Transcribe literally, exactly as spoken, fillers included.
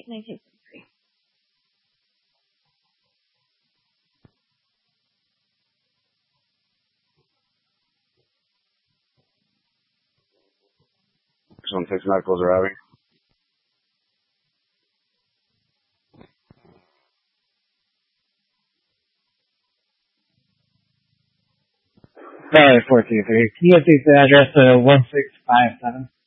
Can I take some three? This one six medicals arriving. Sorry, four two three. Can you update the address to one six five seven?